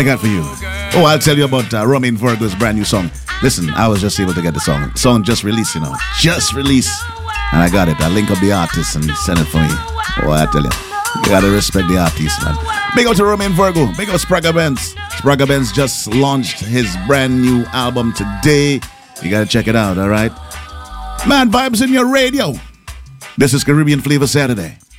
I got for you. Oh, I'll tell you about Romain Virgo's brand new song. Listen, I was just able to get the song. Song just released, you know. Just released. And I got it. I link up the artist and send it for me. Oh, I tell you. You gotta respect the artist, man. Big up to Romain Virgo. Big up Spragga Benz. Spragga Benz just launched his brand new album today. You gotta check it out, alright? Man, vibes in your radio. This is Caribbean Flavor Saturday.